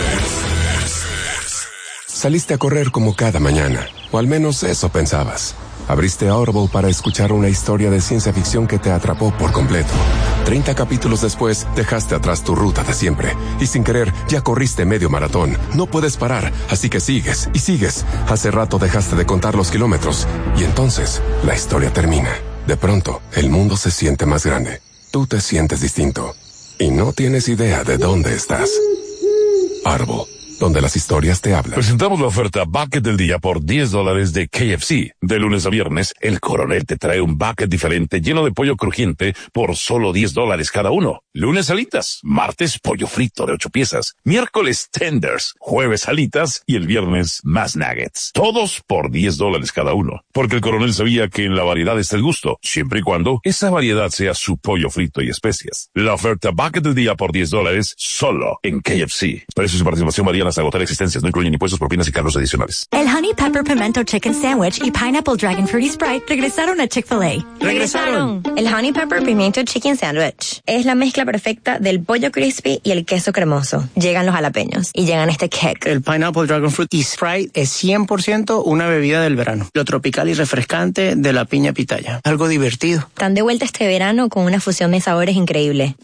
Saliste a correr como cada mañana, o al menos eso pensabas. Abriste Audible para escuchar una historia de ciencia ficción que te atrapó por completo. 30 capítulos después, dejaste atrás tu ruta de siempre. Y sin querer, ya corriste medio maratón. No puedes parar, así que sigues y sigues. Hace rato dejaste de contar los kilómetros. Y entonces, la historia termina. De pronto, el mundo se siente más grande. Tú te sientes distinto. Y no tienes idea de dónde estás. Audible, donde las historias te hablan. Presentamos la oferta Bucket del día por $10 de KFC. De lunes a viernes, el Coronel te trae un bucket diferente lleno de pollo crujiente por solo $10 cada uno. Lunes alitas, martes pollo frito de 8 piezas, miércoles tenders, jueves alitas y el viernes más nuggets. Todos por $10 cada uno. Porque el Coronel sabía que en la variedad está el gusto, siempre y cuando esa variedad sea su pollo frito y especias. La oferta Bucket del día por $10 solo en KFC. Precios y participación varían hasta agotar existencias. No incluyen impuestos, propinas y cargos adicionales. El Honey Pepper Pimento Chicken Sandwich y Pineapple Dragon Fruity Sprite regresaron a Chick-fil-A. ¡Regresaron! El Honey Pepper Pimento Chicken Sandwich es la mezcla perfecta del pollo crispy y el queso cremoso. Llegan los jalapeños y llegan este kick. El Pineapple Dragon Fruity Sprite es 100% una bebida del verano. Lo tropical y refrescante de la piña pitaya. Algo divertido. Están de vuelta este verano con una fusión de sabores increíble.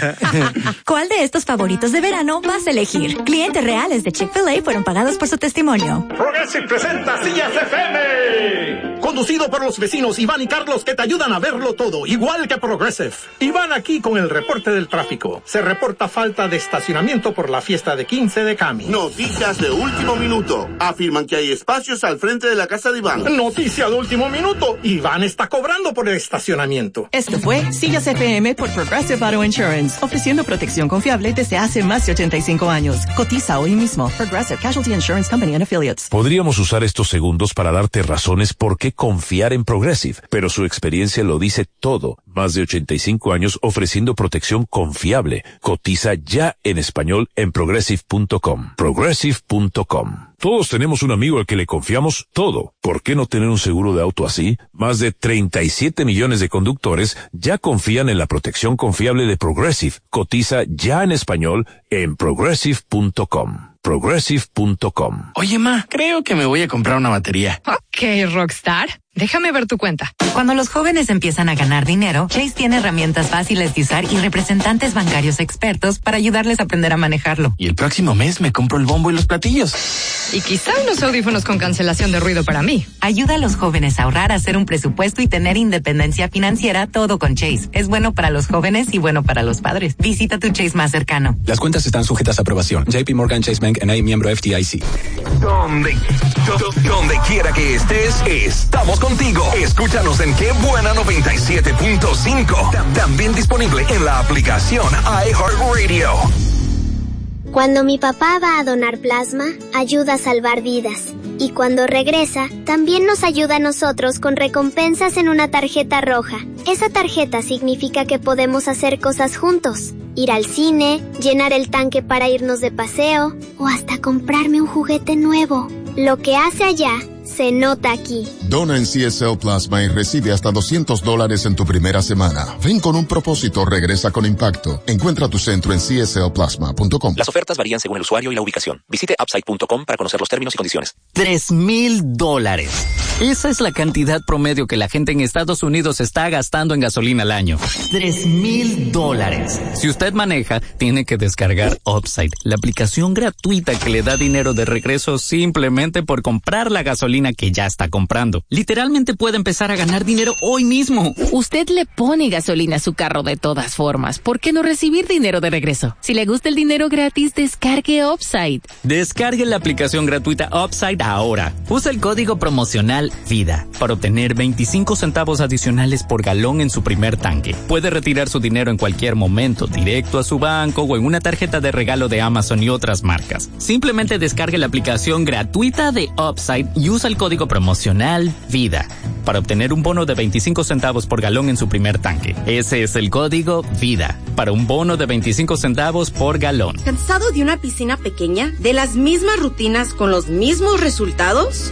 ¿Cuál de estos favoritos de verano vas a elegir? Clientes reales de Chick-fil-A fueron pagados por su testimonio. Progressive presenta Sillas FM. Conducido por los vecinos Iván y Carlos que te ayudan a verlo todo, igual que Progressive. Iván aquí con el reporte del tráfico. Se reporta falta de estacionamiento por la fiesta de 15 de Cami. Noticias de último minuto. Afirman que hay espacios al frente de la casa de Iván. Noticia de último minuto. Iván está cobrando por el estacionamiento. Esto fue Sillas FM por Progressive Auto Insurance, ofreciendo protección confiable desde hace más de 85 años. Cotiza hoy mismo. Progressive Casualty Insurance Company and Affiliates. Podríamos usar estos segundos para darte razones por qué confiar en Progressive, pero su experiencia lo dice todo. Más de 85 años ofreciendo protección confiable. Cotiza ya en español en Progressive.com. Progressive.com. Todos tenemos un amigo al que le confiamos todo. ¿Por qué no tener un seguro de auto así? Más de 37 millones de conductores ya confían en la protección confiable de Progressive. Cotiza ya en español en Progressive.com. Progressive.com. Oye, ma, creo que me voy a comprar una batería. Ok, Rockstar. Déjame ver tu cuenta. Cuando los jóvenes empiezan a ganar dinero, Chase tiene herramientas fáciles de usar y representantes bancarios expertos para ayudarles a aprender a manejarlo. Y el próximo mes me compro el bombo y los platillos. Y quizá unos audífonos con cancelación de ruido para mí. Ayuda a los jóvenes a ahorrar, a hacer un presupuesto y tener independencia financiera, todo con Chase. Es bueno para los jóvenes y bueno para los padres. Visita tu Chase más cercano. Las cuentas están sujetas a aprobación. JP Morgan Chase Bank N.A., miembro FDIC. Donde quiera que estés, estamos contigo. Escúchanos en Qué Buena 97.5. También disponible en la aplicación iHeartRadio. Cuando mi papá va a donar plasma, ayuda a salvar vidas. Y cuando regresa, también nos ayuda a nosotros con recompensas en una tarjeta roja. Esa tarjeta significa que podemos hacer cosas juntos. Ir al cine, llenar el tanque para irnos de paseo, o hasta comprarme un juguete nuevo. Lo que hace allá, se nota aquí. Dona en CSL Plasma y recibe hasta $200 en tu primera semana. Ven con un propósito, regresa con impacto. Encuentra tu centro en cslplasma.com. Las ofertas varían según el usuario y la ubicación. Visite upside.com para conocer los términos y condiciones. $3,000. Esa es la cantidad promedio que la gente en Estados Unidos está gastando en gasolina al año. $3,000. Si usted maneja, tiene que descargar Upside, la aplicación gratuita que le da dinero de regreso simplemente por comprar la gasolina que ya está comprando. Literalmente puede empezar a ganar dinero hoy mismo. Usted le pone gasolina a su carro de todas formas. ¿Por qué no recibir dinero de regreso? Si le gusta el dinero gratis, descargue Upside. Descargue la aplicación gratuita Upside ahora. Usa el código promocional VIDA para obtener 25 centavos adicionales por galón en su primer tanque. Puede retirar su dinero en cualquier momento, directo a su banco o en una tarjeta de regalo de Amazon y otras marcas. Simplemente descargue la aplicación gratuita de Upside y usa el código promocional VIDA para obtener un bono de 25 centavos por galón en su primer tanque. Ese es el código VIDA para un bono de 25 centavos por galón. ¿Cansado de una piscina pequeña? ¿De las mismas rutinas con los mismos resultados?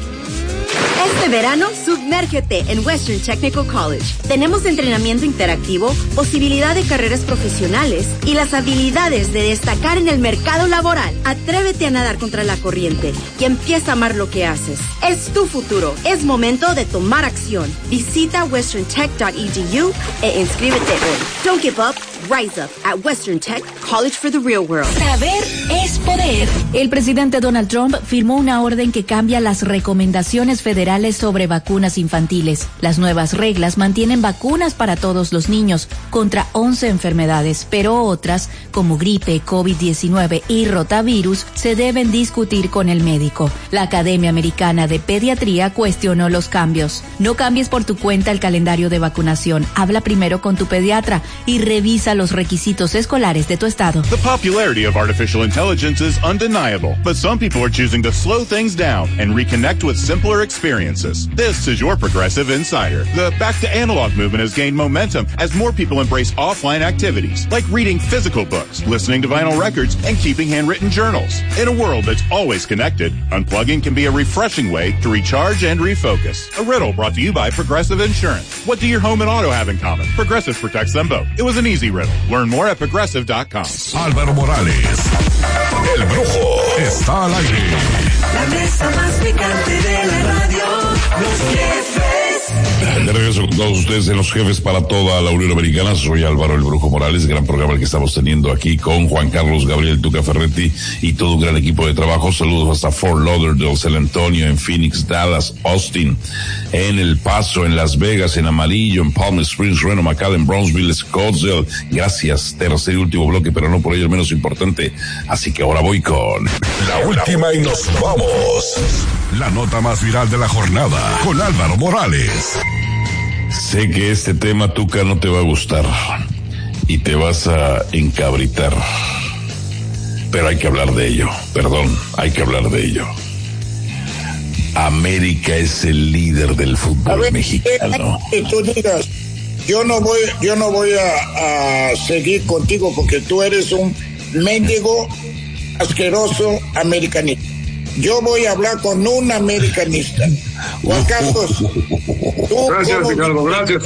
Este verano, sumérgete en Western Technical College. Tenemos entrenamiento interactivo, posibilidad de carreras profesionales y las habilidades de destacar en el mercado laboral. Atrévete a nadar contra la corriente y empieza a amar lo que haces. Es tu futuro. Es momento de tomar acción. Visita westerntech.edu e inscríbete hoy. Don't give up. Rise up at Western Tech College for the Real World. Saber es poder. El presidente Donald Trump firmó una orden que cambia las recomendaciones federales sobre vacunas infantiles. Las nuevas reglas mantienen vacunas para todos los niños contra 11 enfermedades, pero otras, como gripe, COVID-19 y rotavirus, se deben discutir con el médico. La Academia Americana de Pediatría cuestionó los cambios. No cambies por tu cuenta el calendario de vacunación. Habla primero con tu pediatra y revisa los requisitos escolares de tu estado. The popularity of artificial intelligence is undeniable, but some people are choosing to slow things down and reconnect with simpler experiences. This is your Progressive Insider. The back to analog movement has gained momentum as more people embrace offline activities, like reading physical books, listening to vinyl records, and keeping handwritten journals. In a world that's always connected, unplugging can be a refreshing way to recharge and refocus. A riddle brought to you by Progressive Insurance. What do your home and auto have in common? Progressive protects them both. It was an easy riddle. Learn more at progressive.com. Álvaro Morales, el Brujo, está al aire. La mesa más picante de la radio, Los Jefes. De regreso con todos ustedes en Los Jefes para toda la Unión Americana. Soy Álvaro el Brujo Morales, gran programa el que estamos teniendo aquí con Juan Carlos Gabriel Tuca Ferretti y todo un gran equipo de trabajo. Saludos hasta Fort Lauderdale, San Antonio, en Phoenix, Dallas, Austin, en El Paso, en Las Vegas, en Amarillo, en Palm Springs, Reno, McAllen, Brownsville, Scottsdale. Gracias, tercer y último bloque, pero no por ello el menos importante. Así que ahora voy con la última y nos vamos. La nota más viral de la jornada con Álvaro Morales. Sé que este tema, Tuca, no te va a gustar y te vas a encabritar, pero hay que hablar de ello. Perdón, hay que hablar de ello. América es el líder del fútbol mexicano. Tú digas, yo no voy a seguir contigo porque tú eres un mendigo asqueroso americanista. Yo voy a hablar con un americanista. Juan Carlos. Gracias, Ricardo, gracias.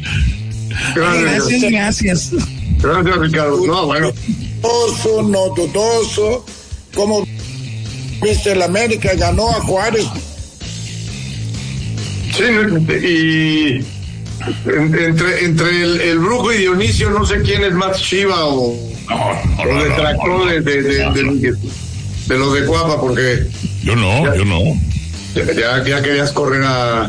Gracias. Gracias, Ricardo. No, bueno. No dudoso. ¿Cómo viste el América? Ganó a Juárez. Sí, y entre el Brujo y Dionisio, no sé quién es más chiva o detractor de los de Cuapa, porque yo no. Ya querías correr a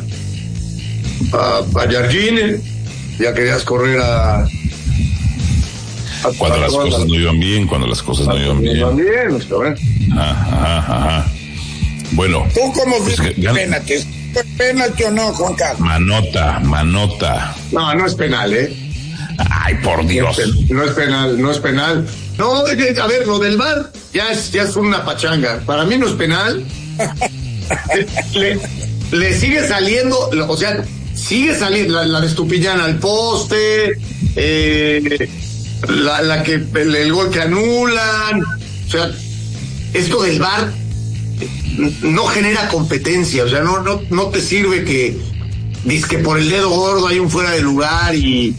Jardine, ya querías correr a cuando las cosas no iban bien, Ajá. Bueno. ¿Tú cómo viste penalti? ¿Es penalti o no, Juan Carlos? Manota. No es penal, Ay, por Dios. No es penal. No, a ver, lo del VAR ya es una pachanga. Para mí no es penal. le sigue saliendo, o sea, sigue saliendo la de Estupiñán al poste, la que el gol que anulan, o sea, esto del VAR no genera competencia, o sea, no te sirve que dices que por el dedo gordo hay un fuera de lugar y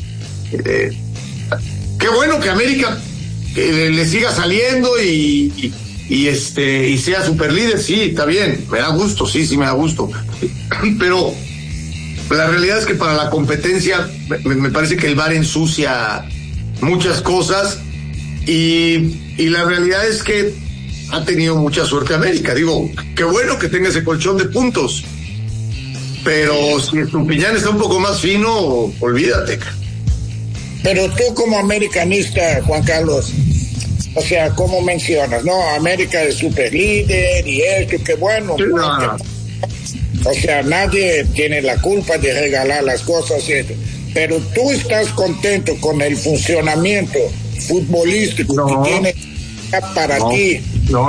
qué bueno que América le siga saliendo y sea super líder, sí, está bien, me da gusto, sí me da gusto, pero la realidad es que para la competencia me parece que el VAR ensucia muchas cosas y la realidad es que ha tenido mucha suerte América. Digo, qué bueno que tenga ese colchón de puntos, pero si Estupiñán está un poco más fino, olvídate. Pero tú como americanista, Juan Carlos, o sea, ¿cómo mencionas? No, América es super líder y esto, qué bueno. Sí, no. O sea, nadie tiene la culpa de regalar las cosas, pero tú estás contento con el funcionamiento futbolístico que tiene para ti. No.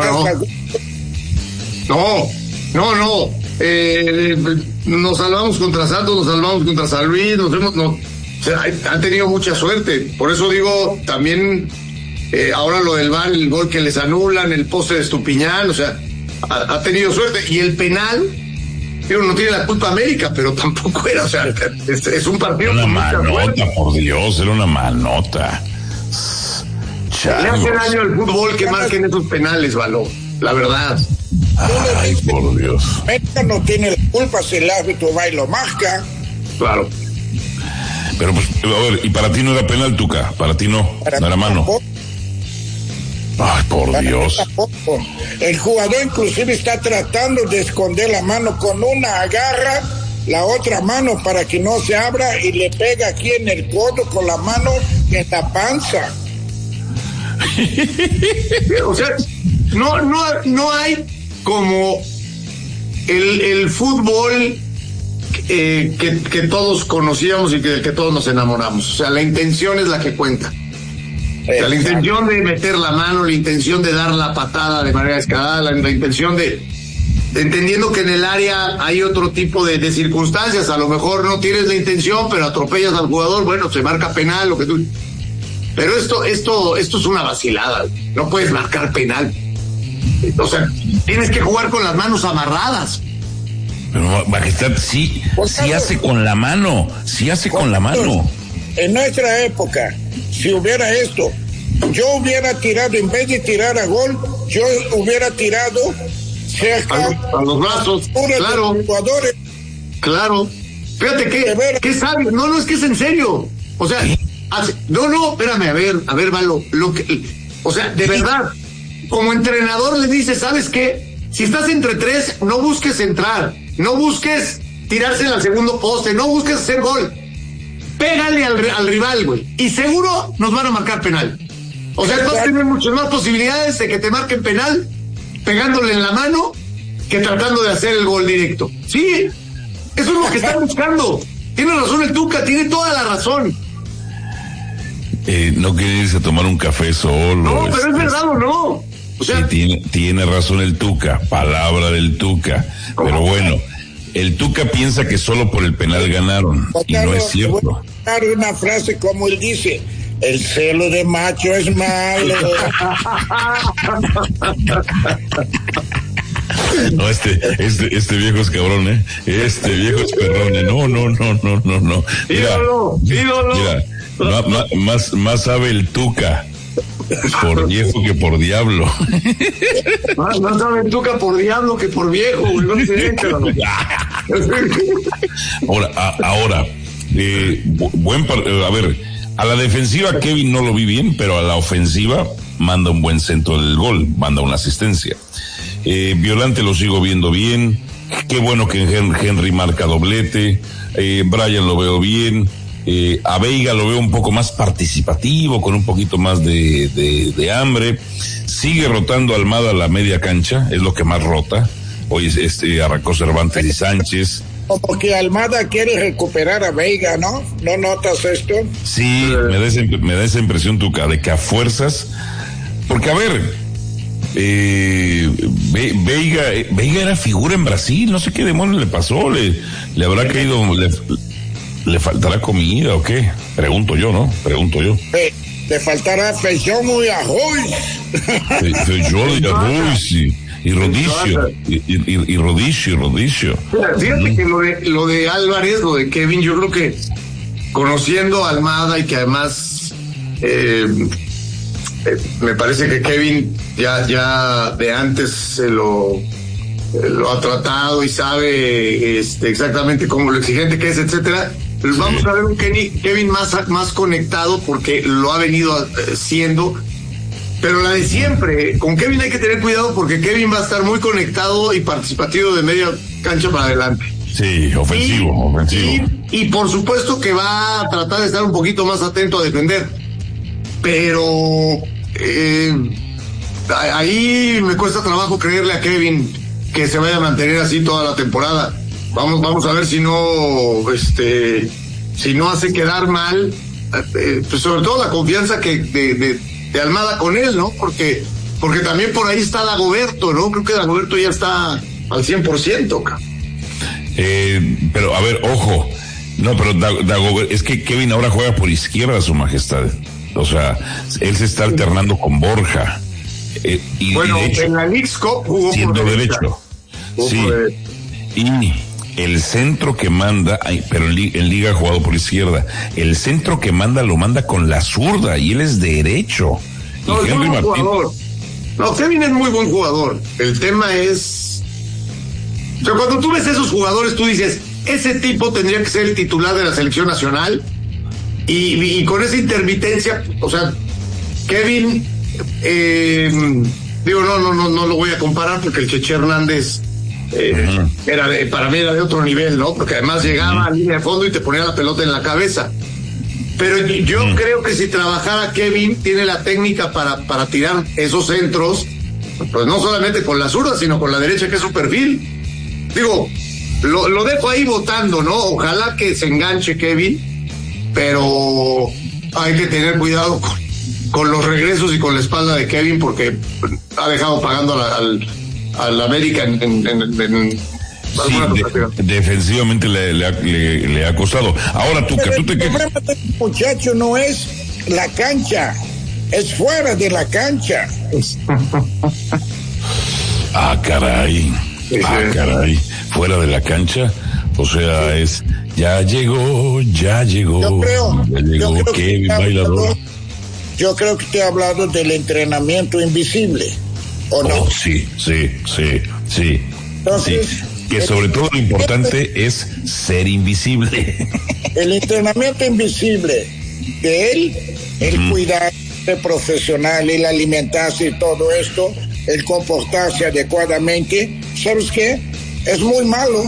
Nos salvamos contra Santos, nos salvamos contra San Luis, o sea, han tenido mucha suerte. Por eso digo, también ahora lo del VAR, el gol que les anulan, el poste de Estupiñán, o sea, ha tenido suerte. Y el penal, no tiene la culpa América, pero tampoco era, o sea, es un partido con mucha manota, suerte. Por Dios, era una manota. Le hace daño al fútbol que marquen esos penales, Való, la verdad. Ay, por Dios. América no tiene la culpa si el árbitro va y lo marca. Claro. Pero pues, a ver, y para ti no era penal, Tuca, para ti no era mano. Tampoco. Ay, por Dios. Tampoco. El jugador inclusive está tratando de esconder la mano con una, agarra la otra mano para que no se abra y le pega aquí en el codo con la mano en la panza. O sea, no hay como el fútbol que todos conocíamos y del que todos nos enamoramos. O sea, la intención es la que cuenta. O sea, la intención de meter la mano, la intención de dar la patada de manera descarada, la intención de entendiendo que en el área hay otro tipo de circunstancias. A lo mejor no tienes la intención, pero atropellas al jugador, bueno, se marca penal, lo que tú. Pero esto es una vacilada. No puedes marcar penal. O sea, tienes que jugar con las manos amarradas. Pero Majestad, sí hace con la mano. En nuestra época, si hubiera esto, yo hubiera tirado, en vez de tirar a gol, yo hubiera tirado cerca a los brazos. Claro. De los jugadores. Claro. Fíjate que sabio. No, es que es en serio. O sea, espérame, a ver, Valo, o sea, de verdad, como entrenador le dices, ¿sabes qué? Si estás entre tres, no busques entrar, no busques tirarse al segundo poste, no busques hacer gol, pégale al rival, güey, y seguro nos van a marcar penal. O sea, vas a tener muchas más posibilidades de que te marquen penal pegándole en la mano que tratando de hacer el gol directo. Sí, eso es lo que están buscando. Tiene razón el Tuca, tiene toda la razón. No quiere irse a tomar un café solo. No, pero es verdad o no. O sea, sí, tiene razón el Tuca, palabra del Tuca. Pero bueno, el Tuca piensa que solo por el penal ganaron, y no es cierto. Voy a dar una frase como él dice: el celo de macho es malo. No, este viejo es cabrón, ¿eh? Este viejo es perrón, ¿eh? No. Mira, ídolo. Mira, más sabe el Tuca Por viejo que por diablo. Más saben Tuca por diablo que por viejo, güey. No sé, pero... Ahora, a ver, a la defensiva Kevin no lo vi bien, pero a la ofensiva manda un buen centro del gol, manda una asistencia. Violante lo sigo viendo bien. Qué bueno que Henry marca doblete. Brian lo veo bien. A Veiga lo veo un poco más participativo, con un poquito más de hambre. Sigue rotando Almada a la media cancha, es lo que más rota. Hoy arrancó Cervantes y Sánchez. Como que Almada quiere recuperar a Veiga, ¿no? ¿No notas esto? Sí, me da esa impresión, Tuca, de que a fuerzas, porque a ver, Veiga era figura en Brasil, no sé qué demonios le pasó, le habrá caído, ¿le faltará comida o qué? Pregunto yo, ¿no? Le faltará feijón y arroz. Feijón y arroz y rodicio. Y rodicio. Fíjate que lo de Álvarez, lo de Kevin, yo creo que conociendo a Almada y que además me parece que Kevin ya de antes lo ha tratado y sabe exactamente cómo lo exigente que es, etcétera. Pues vamos a ver un Kevin más conectado porque lo ha venido siendo, pero la de siempre, con Kevin hay que tener cuidado porque Kevin va a estar muy conectado y participativo de media cancha para adelante. Sí, ofensivo. Y por supuesto que va a tratar de estar un poquito más atento a defender, pero ahí me cuesta trabajo creerle a Kevin que se vaya a mantener así toda la temporada. Vamos a ver si no hace quedar mal, pues sobre todo la confianza que de Almada con él, ¿no? Porque también por ahí está Dagoberto, ¿no? Creo que Dagoberto ya está al 100%, pero a ver, ojo, no, pero Dagoberto, es que Kevin ahora juega por izquierda, Su Majestad. O sea, él se está alternando con Borja. Y de hecho, en la Leagues Cup jugó siendo por derecho. Sí. Y el centro que manda, pero en Liga ha jugado por izquierda. El centro que manda lo manda con la zurda y él es derecho. No, es muy buen jugador. No, Kevin es muy buen jugador. El tema es, o sea, cuando tú ves esos jugadores, tú dices, ese tipo tendría que ser el titular de la selección nacional. Y con esa intermitencia, o sea, Kevin, no lo voy a comparar porque el Cheche Hernández para mí era de otro nivel, ¿no? Porque además llegaba a línea de fondo y te ponía la pelota en la cabeza. Pero yo creo que si trabajara Kevin, tiene la técnica para tirar esos centros, pues no solamente con la zurda, sino con la derecha, que es su perfil. Digo, lo dejo ahí votando, ¿no? Ojalá que se enganche Kevin, pero hay que tener cuidado con los regresos y con la espalda de Kevin, porque ha dejado pagando al América defensivamente le ha costado. Ahora tú te quejas. El problema del muchacho no es la cancha, es fuera de la cancha. Caray, fuera de la cancha, o sea, ya llegó yo creo Kevin bailador. Yo creo que te he hablado del entrenamiento invisible, ¿o no? Sí. Entonces, que sobre todo lo importante es ser invisible. El entrenamiento invisible de él, el cuidarse profesional, el alimentarse y todo esto, el comportarse adecuadamente, ¿sabes qué? Es muy malo.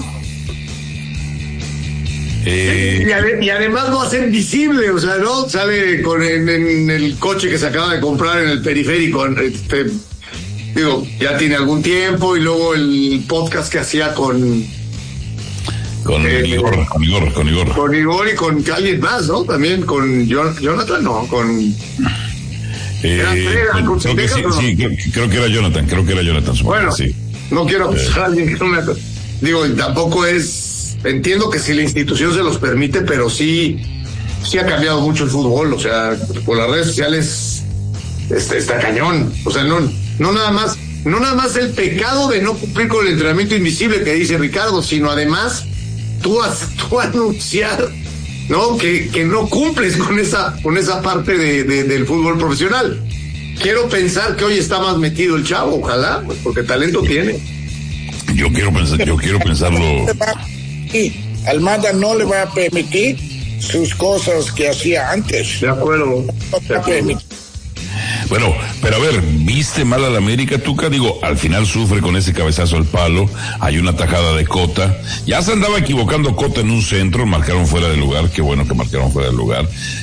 Y además lo hacen visible, o sea, ¿no? Sale en el coche que se acaba de comprar en el periférico, ya tiene algún tiempo, y luego el podcast que hacía con Igor y con alguien más, ¿no? También con Jonathan, no, con creo que era Jonathan. Bueno, sí. No quiero acusar a alguien que no me digo, tampoco es. Entiendo que si la institución se los permite, pero sí ha cambiado mucho el fútbol, o sea, por las redes sociales está cañón, o sea, no nada más el pecado de no cumplir con el entrenamiento invisible que dice Ricardo, sino además tú anunciar, ¿no? Que no cumples con esa parte del fútbol profesional. quiero pensar que hoy está más metido el chavo, ojalá, pues, porque talento tiene. Yo quiero pensarlo. Y Almada no le va a permitir sus cosas que hacía antes. De acuerdo. Bueno, pero a ver, ¿viste mal al América, Tuca? Digo, al final sufre con ese cabezazo al palo, hay una tajada de Cota, ya se andaba equivocando Cota en un centro, marcaron fuera de lugar, qué bueno que marcaron fuera de lugar,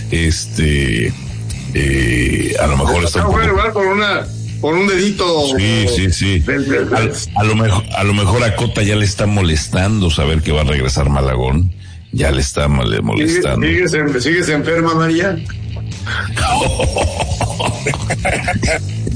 a lo mejor está fuera de lugar por un dedito. Sí. A lo mejor a Cota ya le está molestando saber que va a regresar Malagón, ya le está molestando. ¿Sigues enferma, María?